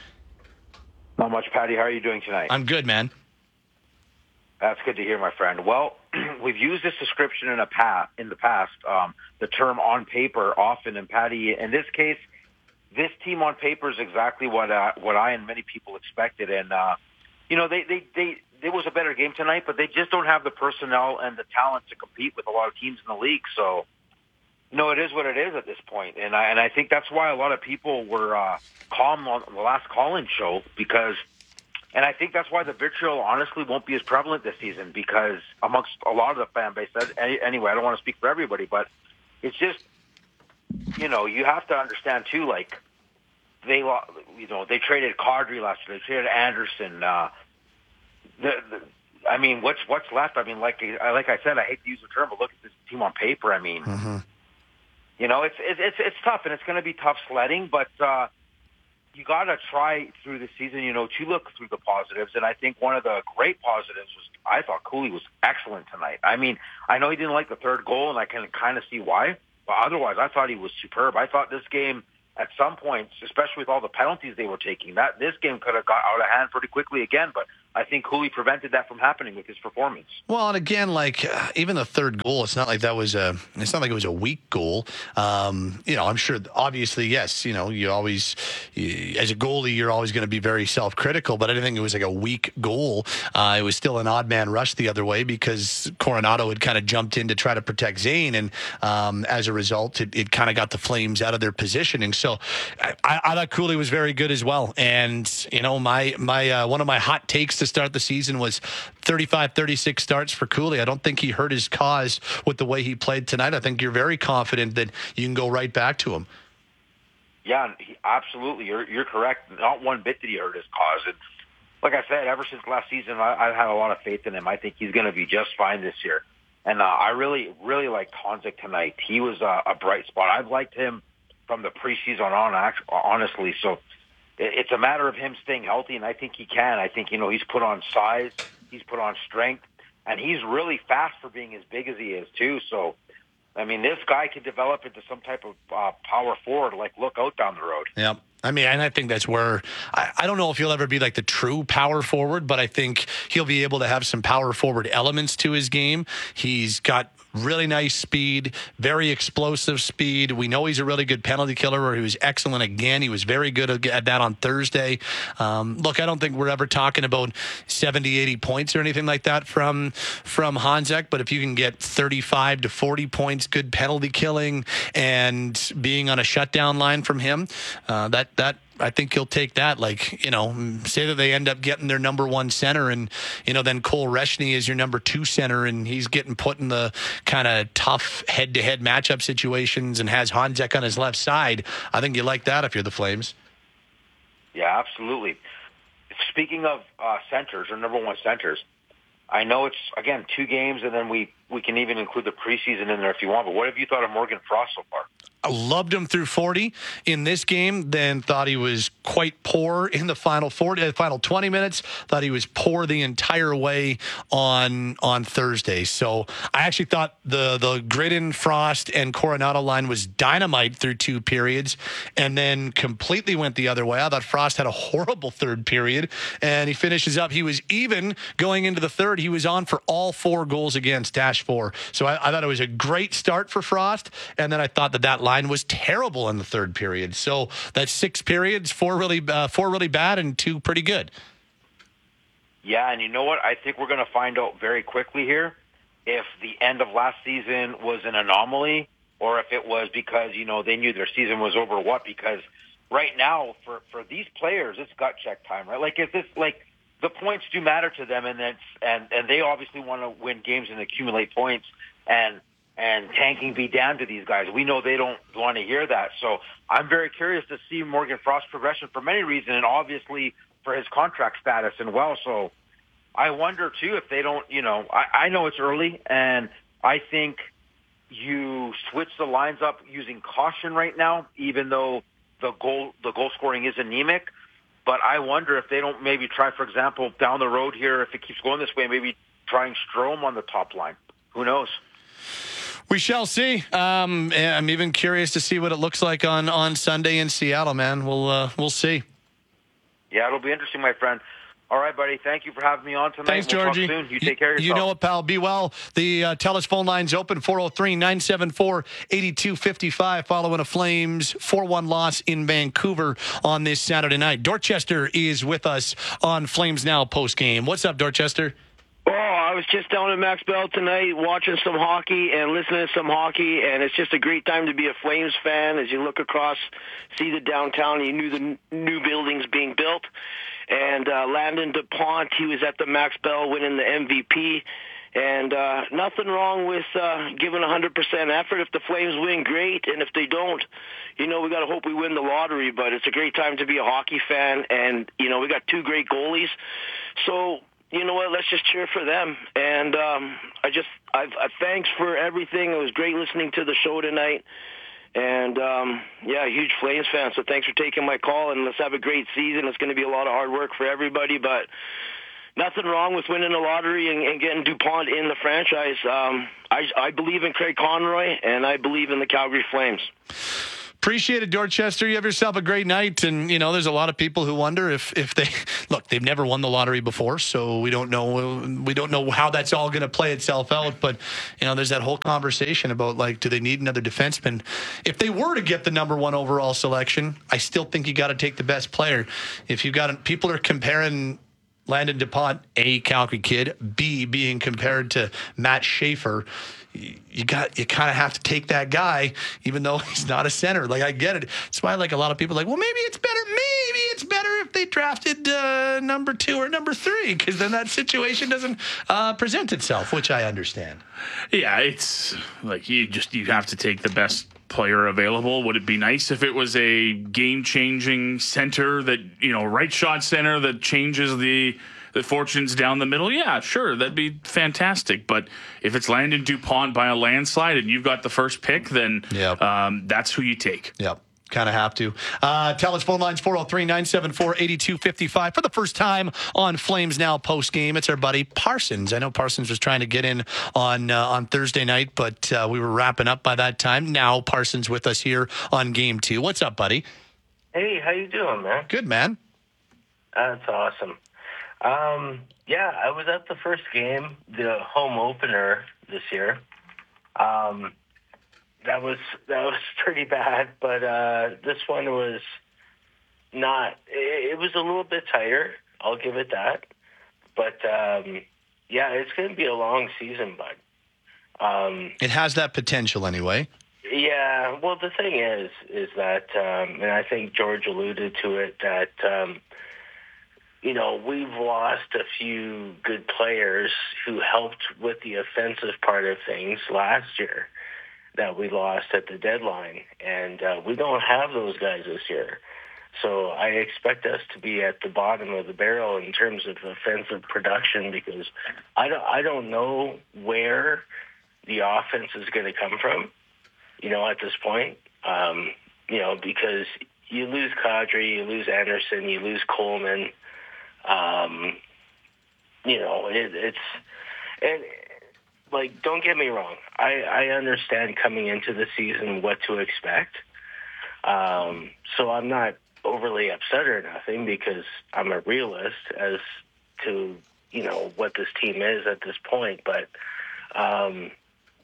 Not much, Patty. How are you doing tonight? I'm good, man. That's good to hear, my friend. Well, we've used this description in a pa- in the past, um, the term on paper often. And Patty, in this case, this team on paper is exactly what uh, what I and many people expected. And, uh, you know, they, they, they, it was a better game tonight, but they just don't have the personnel and the talent to compete with a lot of teams in the league. So, you know, it is what it is at this point. And I, and I think that's why a lot of people were uh, calm on the last call-in show, because And I think that's why the vitriol honestly won't be as prevalent this season, because amongst a lot of the fan base, anyway, I don't want to speak for everybody, but it's just, you know, you have to understand too, like, they, you know, they traded Kadri last year, they traded Anderson. Uh, the, the, I mean, what's what's left? I mean, like like I said, I hate to use the term, but look at this team on paper. I mean, mm-hmm. you know, it's it's it's, it's tough, and it's going to be tough sledding, but. Uh, You got to try through the season, you know, to look through the positives. And I think one of the great positives was I thought Cooley was excellent tonight. I mean, I know he didn't like the third goal, and I can kind of see why. But otherwise, I thought he was superb. I thought this game, at some points, especially with all the penalties they were taking, that this game could have got out of hand pretty quickly again. But I think Cooley prevented that from happening with his performance. Well, and again, like uh, even the third goal, it's not like that was a. It's not like it was a weak goal. Um, you know, I'm sure. Obviously, yes. You know, you always, you, as a goalie, you're always going to be very self-critical. But I didn't think it was like a weak goal. Uh, it was still an odd man rush the other way because Coronado had kind of jumped in to try to protect Zane, and um, as a result, it, it kind of got the Flames out of their positioning. So I, I thought Cooley was very good as well. And you know, my my uh, one of my hot takes to start the season was thirty-five, thirty-six starts for Cooley. I don't think he hurt his cause with the way he played tonight. I think you're very confident that you can go right back to him. Yeah, he, absolutely. You're you're correct. Not one bit did he hurt his cause. And like I said, ever since last season, I, I've had a lot of faith in him. I think he's going to be just fine this year. And uh, I really, really liked Honzek tonight. He was uh, a bright spot. I've liked him from the preseason on, honestly. So it's a matter of him staying healthy, and I think he can. I think, you know, he's put on size, he's put on strength, and he's really fast for being as big as he is, too. So, I mean, this guy could develop into some type of uh, power forward, like look out down the road. Yep. I mean, and I think that's where, I, I don't know if he'll ever be like the true power forward, but I think he'll be able to have some power forward elements to his game. He's got really nice speed, very explosive speed. We know he's a really good penalty killer, or he was excellent again. He was very good at that on Thursday. Um, look, I don't think we're ever talking about seventy, eighty points or anything like that from from Honzek, but if you can get thirty-five to forty points, good penalty killing, and being on a shutdown line from him, uh, that that I think he'll take that. Like, you know, say that they end up getting their number one center, and, you know, then Cole Reshny is your number two center, and he's getting put in the kind of tough head-to-head matchup situations and has Honzek on his left side. I think you like that if you're the Flames. Yeah, absolutely. Speaking of uh, centers, or number one centers, I know it's, again, two games, and then we, we can even include the preseason in there if you want, but what have you thought of Morgan Frost so far? I loved him through forty in this game, then thought he was quite poor in the final forty, the final twenty minutes. Thought he was poor the entire way on on Thursday. So I actually thought the the Gridden, Frost, and Coronado line was dynamite through two periods, and then completely went the other way. I thought Frost had a horrible third period, and he finishes up. He was even going into the third. He was on for all four goals against, dash four. So I, I thought it was a great start for Frost, and then I thought that that line was terrible in the third period. So that's six periods, four really, uh, four really bad, and two pretty good. Yeah, and you know what? I think we're going to find out very quickly here if the end of last season was an anomaly, or if it was because, you know, they knew their season was over. What? Because right now, for for these players, it's gut check time, right? Like, if this, like, the points do matter to them, and that's, and and they obviously want to win games and accumulate points, and. and tanking be damned to these guys. We know they don't want to hear that. So I'm very curious to see Morgan Frost's progression for many reasons, and obviously for his contract status and well. So I wonder, too, if they don't, you know, I, I know it's early, and I think you switch the lines up using caution right now, even though the goal the goal scoring is anemic. But I wonder if they don't maybe try, for example, down the road here, if it keeps going this way, maybe trying Strome on the top line. Who knows? We shall see. Um, I'm even curious to see what it looks like on, on Sunday in Seattle, man. We'll uh, we'll see. Yeah, it'll be interesting, my friend. All right, buddy. Thank you for having me on tonight. Thanks, we'll Georgie. Talk soon. You take care of yourself. You know it, pal. Be well. The uh, TELUS phone line's open, four oh three, nine seven four, eight two five five, following a Flames four one loss in Vancouver on this Saturday night. Dorchester is with us on Flames Now postgame. What's up, Dorchester? Oh, I was just down at Max Bell tonight watching some hockey and listening to some hockey, and it's just a great time to be a Flames fan as you look across, see the downtown, and you knew the n- new buildings being built. And uh, Landon DuPont, he was at the Max Bell winning the M V P. And uh, nothing wrong with uh, giving one hundred percent effort. If the Flames win, great. And if they don't, you know, we got to hope we win the lottery. But it's a great time to be a hockey fan. And, you know, we got two great goalies. So, you know what, let's just cheer for them. And um, I just, I've, I thanks for everything. It was great listening to the show tonight. And, um, yeah, huge Flames fan. So thanks for taking my call. And let's have a great season. It's going to be a lot of hard work for everybody. But nothing wrong with winning the lottery and, and getting DuPont in the franchise. Um, I, I believe in Craig Conroy, and I believe in the Calgary Flames. Appreciate it, Dorchester. You have yourself a great night. And, you know, there's a lot of people who wonder if, if they look, they've never won the lottery before. So we don't know, we don't know how that's all going to play itself out. But, you know, there's that whole conversation about, like, do they need another defenseman? If they were to get the number one overall selection, I still think you got to take the best player. If you got, people are comparing Landon DuPont, A, Calgary kid, B, being compared to Matt Schaefer. You got you kind of have to take that guy, even though he's not a center. Like, I get it. That's why, like, a lot of people are like, well, maybe it's better. Maybe it's better if they drafted uh, number two or number three, because then that situation doesn't uh, present itself, which I understand. Yeah, it's like you just you have to take the best player available. Would it be nice if it was a game-changing center that, you know, right shot center that changes the the fortunes down the middle? Yeah, sure, that'd be fantastic. But if it's Landon DuPont by a landslide and you've got the first pick, then yep. um, that's who you take. Yep. Kind of have to. Uh, tell us phone lines four oh three, nine seven four, eight two five five. For the first time on Flames Now post game, it's our buddy Parsons. I know Parsons was trying to get in on uh, on Thursday night, but uh, we were wrapping up by that time. Now Parsons with us here on game two. What's up, buddy? Hey, how you doing, man? Good, man. That's awesome. Um, yeah, I was at the first game, the home opener this year. Um, that was that was pretty bad, but uh, this one was not. It, it was a little bit tighter. I'll give it that. But um, yeah, it's going to be a long season, bud. Um, it has that potential, anyway. Yeah. Well, the thing is, is that, um, and I think George alluded to it, that. Um, You know, we've lost a few good players who helped with the offensive part of things last year that we lost at the deadline. And uh, we don't have those guys this year. So I expect us to be at the bottom of the barrel in terms of offensive production, because I don't, I don't know where the offense is going to come from, you know, at this point. Um, you know, because you lose Kadri, you lose Anderson, you lose Coleman. Um, you know, it, it's, and like, don't get me wrong. I, I understand coming into the season what to expect. Um, so I'm not overly upset or nothing, because I'm a realist as to, you know, what this team is at this point. But, um,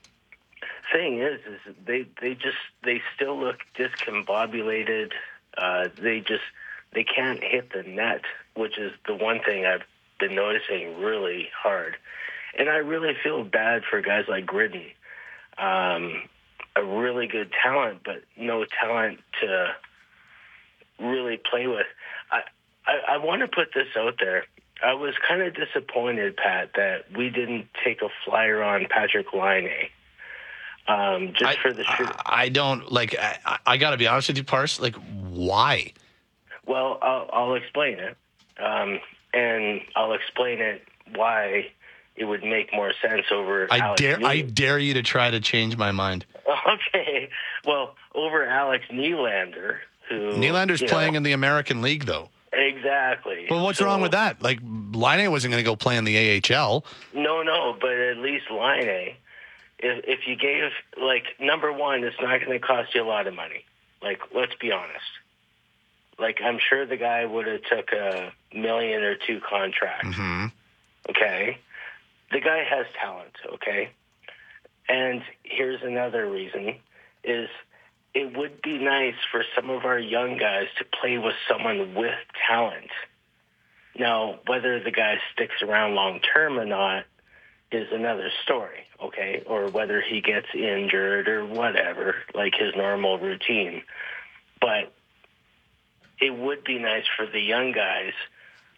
thing is, is they, they just, they still look discombobulated. Uh, they just, they can't hit the net, which is the one thing I've been noticing really hard. And I really feel bad for guys like Gridden. Um, a really good talent, but no talent to really play with. I, I, I want to put this out there. I was kind of disappointed, Pat, that we didn't take a flyer on Patrick Laine. Um, just I, for the shoot. I, I don't, like, I, I got to be honest with you, Pars, like, why? Well, I'll, I'll explain it, um, and I'll explain it why it would make more sense over. I Alex dare, Nylander. I dare you to try to change my mind. Okay, well, over Alex Nylander, who Nylander's you playing know, in the American League, though. Exactly. Well, what's So- wrong with that? Like, Laine wasn't going to go play in the A H L. No, no, but at least Laine, if if you gave, like, number one, it's not going to cost you a lot of money. Like, let's be honest. Like, I'm sure the guy would have took a million or two contract. Mm-hmm. Okay? The guy has talent, okay? And here's another reason, is it would be nice for some of our young guys to play with someone with talent. Now, whether the guy sticks around long-term or not is another story, okay? Or whether he gets injured or whatever, like his normal routine. But it would be nice for the young guys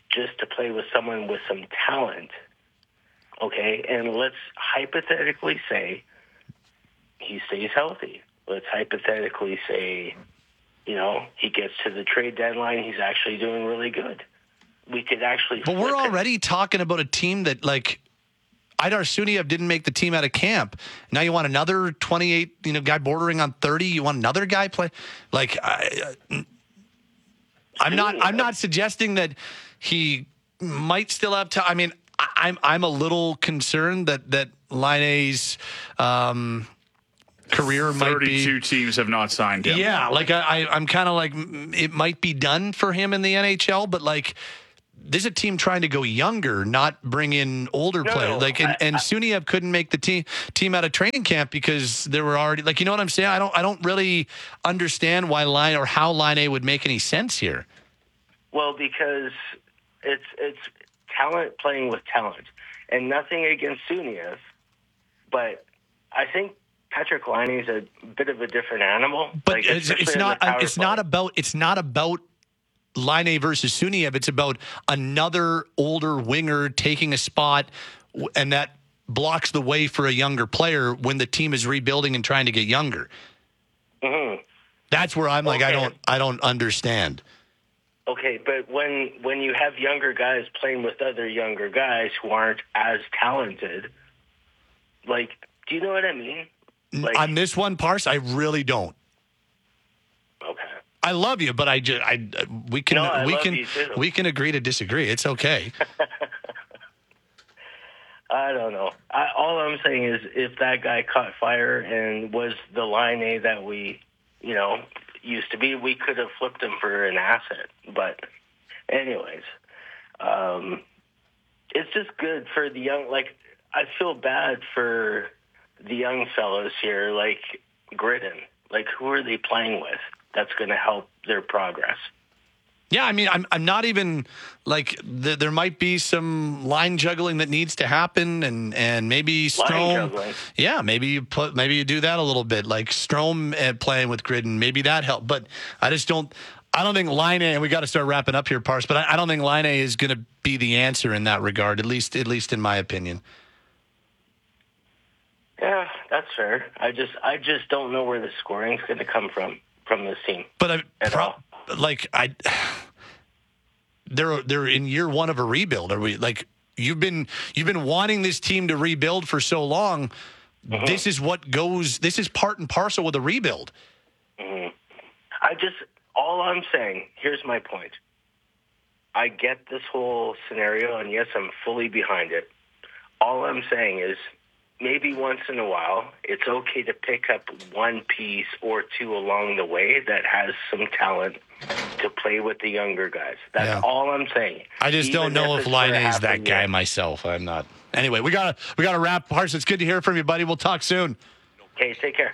just to play with someone with some talent, okay? And let's hypothetically say he stays healthy. Let's hypothetically say, you know, he gets to the trade deadline, he's actually doing really good. We could actually But we're flip it. already talking about a team that, like, Idar Suniev didn't make the team out of camp. Now you want another twenty-eight, you know, guy bordering on thirty. You want another guy play? Like, I, I'm not. I'm not suggesting that he might still have time. I mean, I, I'm. I'm a little concerned that that Laine's um, career might be. thirty-two teams have not signed him. Yeah, like I, I I'm kind of like it might be done for him in the N H L, but like. This is a team trying to go younger, not bring in older No, players. no, Like, and, I- and I- Suniev couldn't make the team team out of training camp because there were already, like, you know what I'm saying? I don't, I don't really understand why Line or how Line A would make any sense here. Well, because it's it's talent playing with talent, and nothing against Suniev, but I think Patrick Laine is a bit of a different animal. But like, it's, especially it's in not, the power it's play. not about, it's not about Laine versus Suniev. It's about another older winger taking a spot, w- and that blocks the way for a younger player when the team is rebuilding and trying to get younger. Mhm. That's where I'm like, I Okay. don't, I don't understand. Okay, but when when you have younger guys playing with other younger guys who aren't as talented, like, do you know what I mean? Like, On this one, Parse, I really don't. okay. I love you, but I just, I, we can, No, I we love can, you too. we can agree to disagree. It's okay. I don't know. I, all I'm saying is, if that guy caught fire and was the Line A that we, you know, used to be, we could have flipped him for an asset. But, anyways, um, it's just good for the young. Like, I feel bad for the young fellows here, like Gridden. Like, who are they playing with? That's going to help their progress. Yeah, I mean, I'm I'm not even like th- there might be some line juggling that needs to happen, and and maybe Strome. juggling. Yeah, maybe you put maybe you do that a little bit, like Strome uh, playing with Gridden. Maybe that helped, but I just don't. I don't think Line A, and we got to start wrapping up here, Parse. But I, I don't think Line A is going to be the answer in that regard, at least at least in my opinion. Yeah, that's fair. I just I just don't know where the scoring's going to come from from this team. But I, pro- like I, they're they're in year one of a rebuild. Are we like you've been you've been wanting this team to rebuild for so long? Mm-hmm. This is what goes. This is part and parcel with a rebuild. Mm-hmm. I just all I'm saying. Here's my point. I get this whole scenario, and yes, I'm fully behind it. All I'm saying is, maybe once in a while, it's okay to pick up one piece or two along the way that has some talent to play with the younger guys. That's Yeah. all I'm saying. I just Even don't know if it's for Line A is half a that guy year. myself. I'm not. Anyway, we gotta we gotta wrap. Parse, it's good to hear from you, buddy. We'll talk soon. Okay, take care.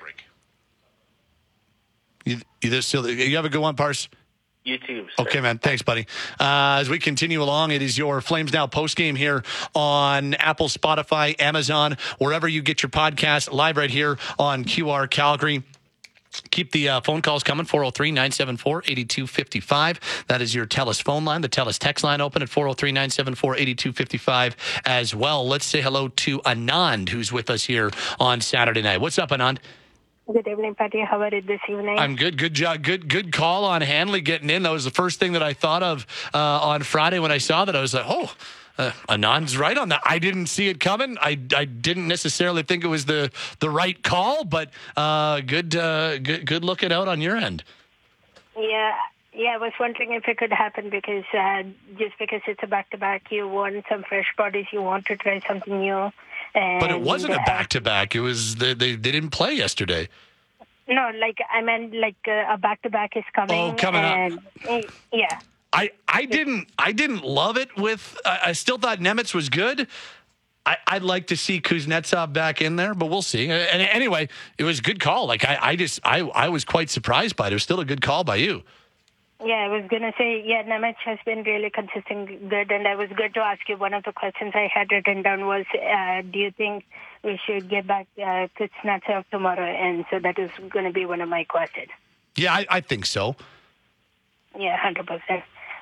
You, you still you have a good one, Parse. You too. sir. Okay, man. Thanks, buddy. Uh, as we continue along, it is your Flames Now postgame here on Apple, Spotify, Amazon, wherever you get your podcast, live right here on Q R Calgary. Keep the uh, phone calls coming, four oh three, nine seven four, eight two five five. That is your TELUS phone line. The TELUS text line open at four oh three, nine seven four, eight two five five as well. Let's say hello to Anand, who's with us here on Saturday night. What's up, Anand? Good evening, Patty. How are you this evening? I'm good. Good job. Good good call on Hanley getting in. That was the first thing that I thought of uh, on Friday when I saw that. I was like, oh, uh, Anand's right on that. I didn't see it coming. I, I didn't necessarily think it was the, the right call, but uh, good, uh, good good looking out on your end. Yeah, yeah. I was wondering if it could happen because uh, just because it's a back-to-back, you want some fresh bodies. You want to try something new. And, But it wasn't a uh, back-to-back. It was they, they, they didn't play yesterday. No, like I meant, like uh, a back-to-back is coming. Oh, coming up. and, uh, Yeah. I, I didn't I didn't love it with I I still thought Nemitz was good. I, I'd like to see Kuznetsov back in there, but we'll see. And anyway, it was a good call. Like I, I just I, I was quite surprised by it. It was still a good call by you. Yeah, I was going to say, yeah, Nemec has been really consistent good, and I was good to ask you. One of the questions I had written down was, uh, do you think we should get back uh, Kuznetsov tomorrow? And so that is going to be one of my questions. Yeah, I, I think so. Yeah, one hundred percent.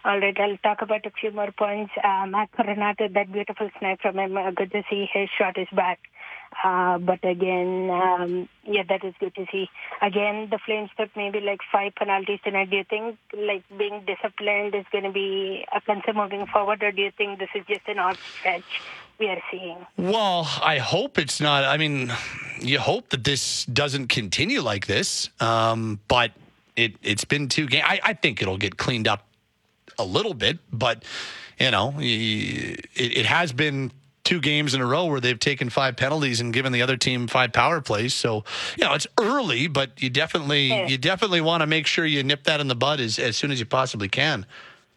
All right, I'll talk about a few more points. Uh, Matt Coronato, that beautiful snipe from him. Uh, good to see his shot is back. Uh, but again, um, yeah, that is good to see. Again, the Flames took maybe like five penalties tonight. Do you think like being disciplined is going to be a concern moving forward, or do you think this is just an odd stretch we are seeing? Well, I hope it's not. I mean, you hope that this doesn't continue like this. Um, but it, it's been two games. I, I think it'll get cleaned up a little bit, but, you know, it, it has been two games in a row where they've taken five penalties and given the other team five power plays. So, you know, it's early, but you definitely yeah. you definitely want to make sure you nip that in the bud as, as soon as you possibly can.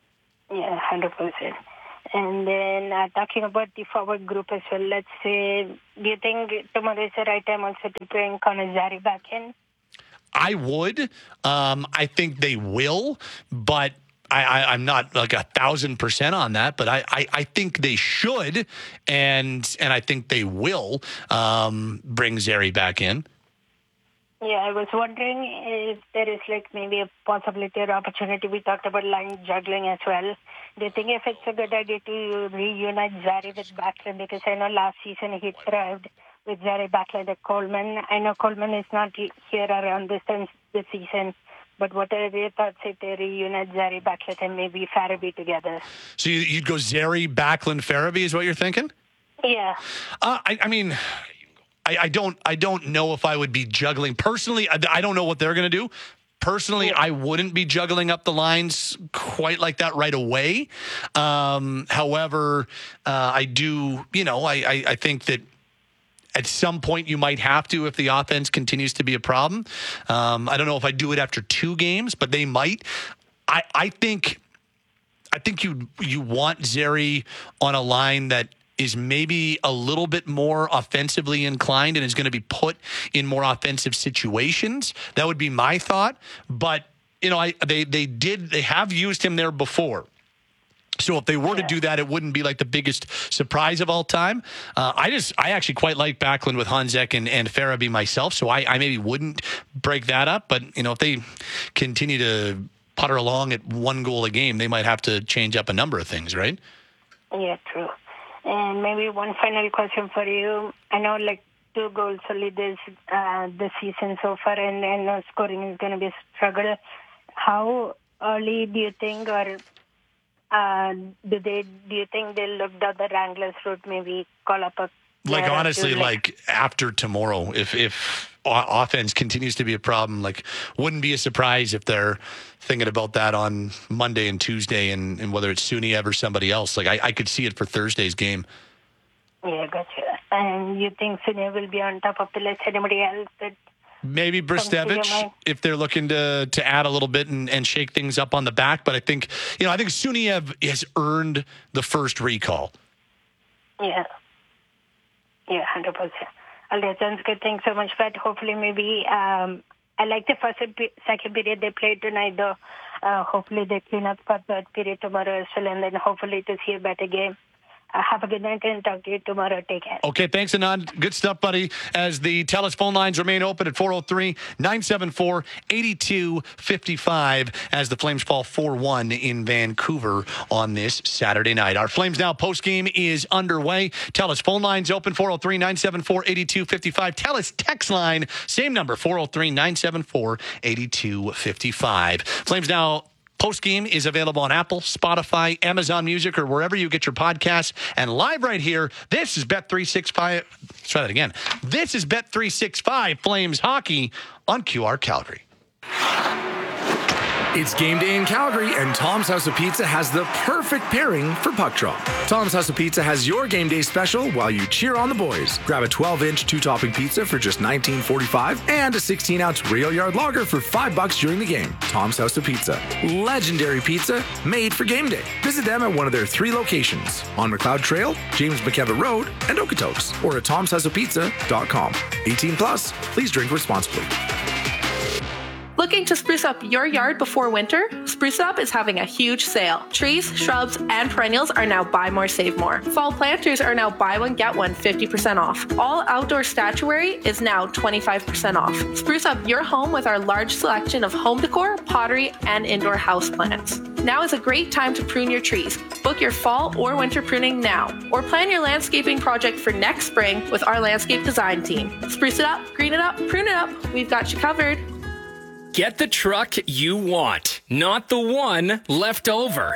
Yeah, one hundred percent. And then uh, talking about the forward group as well, let's say, do you think tomorrow is the right time also to bring Connor Zary back in? I would. Um, I think they will, but I, I, I'm not like a thousand percent on that, but I, I, I think they should, and and I think they will um, bring Zary back in. Yeah, I was wondering if there is like maybe a possibility or opportunity. We talked about line juggling as well. Do you think if it's a good idea to reunite Zary with Backlund? Because I know last season he thrived with Zary Backlund at Coleman. I know Coleman is not here around this time this season. But what are your thoughts if they reunite Zary Backlund and maybe Farabee together? So you, you'd go Zary, Backlund, Farabee is what you're thinking? Yeah. Uh, I, I mean, I, I don't I don't know if I would be juggling. Personally, I, I don't know what they're going to do. Personally, I wouldn't be juggling up the lines quite like that right away. Um, however, uh, I do, you know, I, I, I think that at some point, you might have to if the offense continues to be a problem. Um, I don't know if I do it after two games, but they might. I, I think, I think you you want Zary on a line that is maybe a little bit more offensively inclined and is going to be put in more offensive situations. That would be my thought. But you know, I they they did they have used him there before. So if they were to do that, it wouldn't be like the biggest surprise of all time. Uh, I just, I actually quite like Backlund with Honzek and, and Farabee myself, so I, I maybe wouldn't break that up. But, you know, if they continue to putter along at one goal a game, they might have to change up a number of things, right? Yeah, true. And maybe one final question for you. I know, like, two goals only this, uh, this season so far, and I know scoring is going to be a struggle. How early do you think, or... Uh, do they? Do you think they'll look down the Wranglers route? Maybe call up a like honestly, two, like, like after tomorrow, if if offense continues to be a problem, like wouldn't be a surprise if they're thinking about that on Monday and Tuesday, and, and whether it's Suniev or somebody else. Like I, I could see it for Thursday's game. Yeah, gotcha. And you think Suniev will be on top of the list? Anybody else that? Maybe Bristevich, if they're looking to to add a little bit and, and shake things up on the back. But I think, you know, I think Suniev has earned the first recall. Yeah. Yeah, one hundred percent. All right, sounds good. Thanks so much, Pat. Hopefully, maybe, um, I like the first and second period they played tonight, though. Uh, hopefully, they clean up for third period tomorrow as well, and then hopefully to see a better game. Uh, have a good night and talk to you tomorrow. Take care. Okay, thanks, Anand. Good stuff, buddy. As the TELUS phone lines remain open at four oh three, nine seven four, eight two five five as the Flames fall four one in Vancouver on this Saturday night. Our Flames Now postgame is underway. TELUS phone lines open, four oh three, nine seven four, eight two five five. TELUS text line, same number, four oh three, nine seven four, eight two five five. Flames Now Postgame is available on Apple, Spotify, Amazon Music, or wherever you get your podcasts. And live right here, this is Bet three sixty-five. Let's try that again. This is Bet three sixty-five Flames Hockey on Q R Calgary. It's game day in Calgary, and Tom's House of Pizza has the perfect pairing for puck drop. Tom's House of Pizza has your game day special while you cheer on the boys. Grab a twelve-inch two-topping pizza for just nineteen forty-five and a sixteen-ounce Real Yard Lager for five bucks during the game. Tom's House of Pizza. Legendary pizza made for game day. Visit them at one of their three locations, on McLeod Trail, James McKevitt Road, and Okotoks, or at toms house of pizza dot com. eighteen plus, please drink responsibly. Looking to spruce up your yard before winter? Spruce Up is having a huge sale. Trees, shrubs, and perennials are now buy more, save more. Fall planters are now buy one, get one fifty percent off. All outdoor statuary is now twenty-five percent off. Spruce up your home with our large selection of home decor, pottery, and indoor houseplants. now is a great time to prune your trees. Book your fall or winter pruning now, or plan your landscaping project for next spring with our landscape design team. Spruce it up, green it up, prune it up. We've got you covered. Get the truck you want, not the one left over.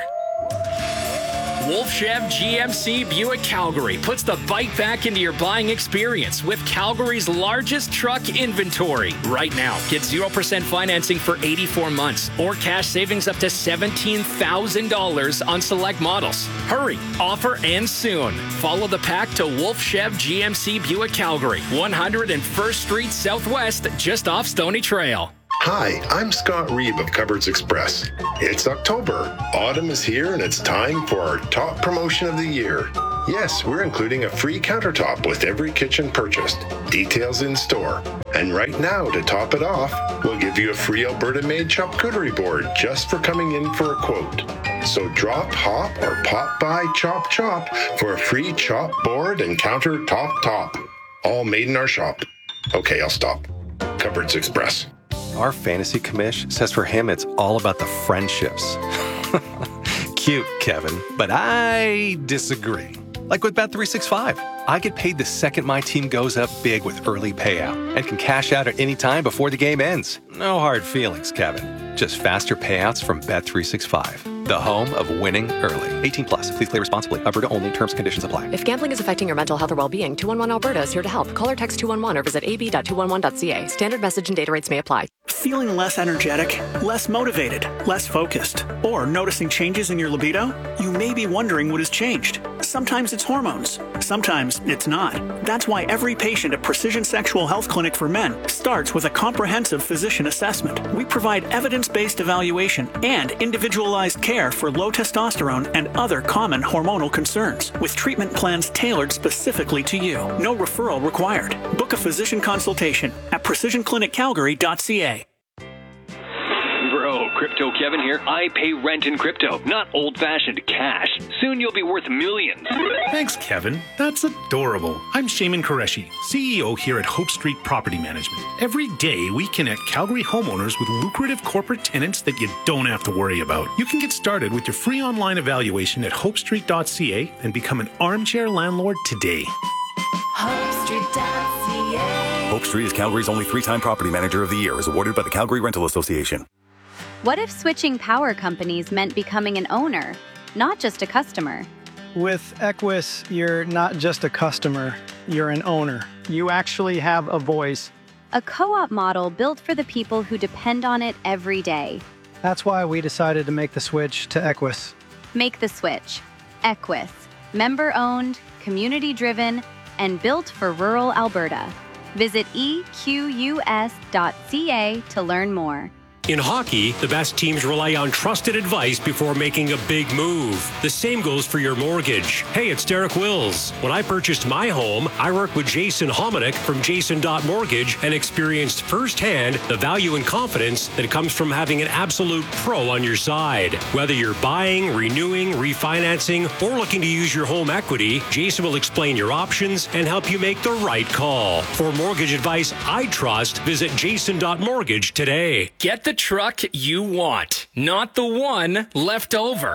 Wolf Chev G M C Buick Calgary puts the bite back into your buying experience with Calgary's largest truck inventory. Right now, get zero percent financing for eighty-four months or cash savings up to seventeen thousand dollars on select models. Hurry, offer ends soon. Follow the pack to Wolf Chev G M C Buick Calgary, one hundred first Street Southwest, just off Stony Trail. Hi, I'm Scott Reeve of Cupboards Express. It's October. Autumn is here and it's time for our top promotion of the year. Yes, we're including a free countertop with every kitchen purchased. Details in store. And right now, to top it off, we'll give you a free Alberta-made charcuterie board just for coming in for a quote. So drop, hop, or pop by Chop Chop for a free chop board and countertop top. All made in our shop. Okay, I'll stop. Cupboards Express. Our fantasy commish says for him it's all about the friendships. Cute, Kevin, but I disagree. Like with Bet three sixty-five, I get paid the second my team goes up big with early payout and can cash out at any time before the game ends. No hard feelings, Kevin. Just faster payouts from Bet three sixty-five, the home of winning early. eighteen plus. Please play responsibly. Alberta only. Terms and conditions apply. If gambling is affecting your mental health or well-being, two one one Alberta is here to help. Call or text two one one or visit a b dot two one one dot c a. Standard message and data rates may apply. Feeling less energetic, less motivated, less focused, or noticing changes in your libido? You may be wondering what has changed. Sometimes it's hormones. Sometimes it's not. That's why every patient at Precision Sexual Health Clinic for Men starts with a comprehensive physician assessment. We provide evidence-based evaluation and individualized care for low testosterone and other common hormonal concerns, with treatment plans tailored specifically to you. No referral required. Book a physician consultation at precision clinic calgary dot c a. Bro, Crypto Kevin here. I pay rent in crypto, not old-fashioned cash. Soon you'll be worth millions. Thanks, Kevin. That's adorable. I'm Shaman Qureshi, C E O here at Hope Street Property Management. Every day, we connect Calgary homeowners with lucrative corporate tenants that you don't have to worry about. You can get started with your free online evaluation at hope street dot c a and become an armchair landlord today. hope street dot c a. Hope Street is Calgary's only three-time property manager of the year, as awarded by the Calgary Rental Association. What if switching power companies meant becoming an owner, not just a customer? With Equus, you're not just a customer, you're an owner. You actually have a voice. A co-op model built for the people who depend on it every day. That's why we decided to make the switch to Equus. Make the switch. Equus. Member-owned, community-driven, and built for rural Alberta. Visit e q u s dot c a to learn more. In hockey, the best teams rely on trusted advice before making a big move. The same goes for your mortgage. Hey, it's Derek Wills. When I purchased my home, I worked with Jason Hominick from Jason dot Mortgage and experienced firsthand the value and confidence that comes from having an absolute pro on your side. Whether you're buying, renewing, refinancing, or looking to use your home equity, Jason will explain your options and help you make the right call. For mortgage advice I trust, visit Jason dot Mortgage today. Get the truck you want, not the one left over.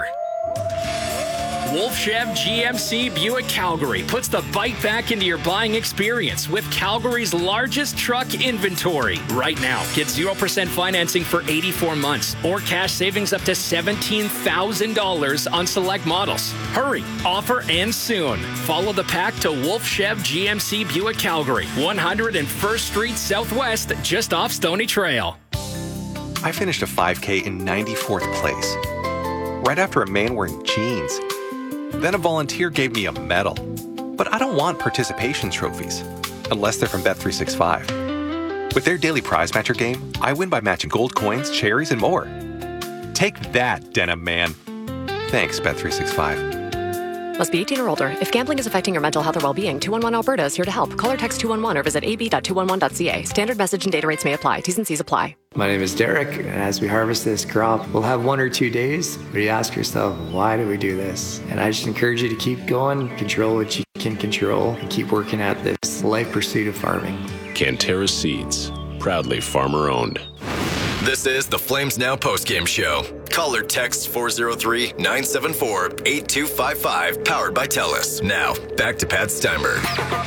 Wolf Chev G M C Buick Calgary puts the bite back into your buying experience with Calgary's largest truck inventory. Right now, get zero percent financing for eighty-four months or cash savings up to seventeen thousand dollars on select models. Hurry, offer ends soon. Follow the pack to Wolf Chev G M C Buick Calgary, one hundred first Street Southwest, just off Stony Trail. I finished a five K in ninety-fourth place, right after a man wearing jeans. Then a volunteer gave me a medal. But I don't want participation trophies, unless they're from Bet three sixty-five. With their daily prize matcher game, I win by matching gold coins, cherries, and more. Take that, Denim Man. Thanks, Bet three sixty-five. Must be eighteen or older. If gambling is affecting your mental health or well-being, two one one Alberta is here to help. Call or text two one one or visit a b dot two one one dot c a. Standard message and data rates may apply. T's and C's apply. My name is Derek, and as we harvest this crop, we'll have one or two days where you ask yourself, why do we do this? And I just encourage you to keep going, control what you can control, and keep working at this life pursuit of farming. Cantera Seeds, proudly farmer-owned. This is the Flames Now postgame show. Call or text four oh three, nine seven four, eight two five five, powered by TELUS. Now, back to Pat Steinberg.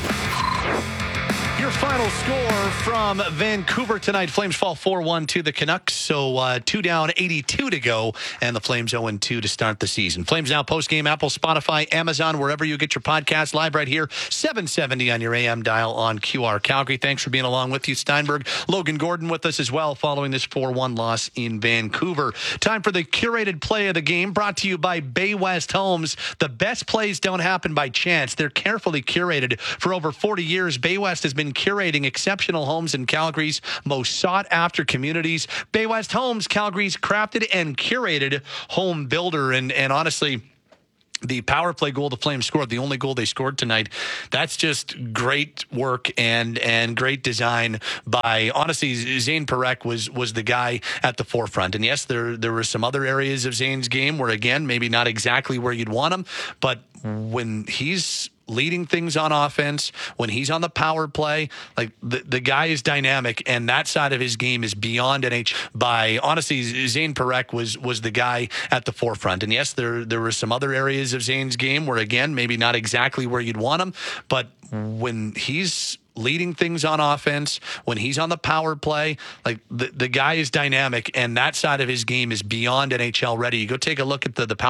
Your final score from Vancouver tonight. Flames fall four one to the Canucks. So uh, two down, eighty-two to go. And the Flames oh and two to start the season. Flames Now postgame, Apple, Spotify, Amazon, wherever you get your podcast. Live right here, seven seventy on your A M dial on Q R Calgary. Thanks for being along with you, Steinberg. Logan Gordon with us as well following this four one loss in Vancouver. Time for the curated play of the game, brought to you by Bay West Homes. The best plays don't happen by chance. They're carefully curated. For over forty years, Bay West has been curating exceptional homes in Calgary's most sought-after communities. Bay West Homes, Calgary's crafted and curated home builder. And, and honestly, the power play goal the Flames scored, the only goal they scored tonight, that's just great work and and great design by, honestly, Zane Parekh was was the guy at the forefront. And yes, there there were some other areas of Zane's game where, again, maybe not exactly where you'd want him, but when he's leading things on offense, when he's on the power play, like the, the guy is dynamic, and that side of his game is beyond N H. By, honestly, Zane Parekh was was the guy at the forefront. And yes, there there were some other areas of Zane's game where, again, maybe not exactly where you'd want him, but when he's leading things on offense, when he's on the power play, like the, the guy is dynamic, and that side of his game is beyond N H L ready. You go take a look at the, the power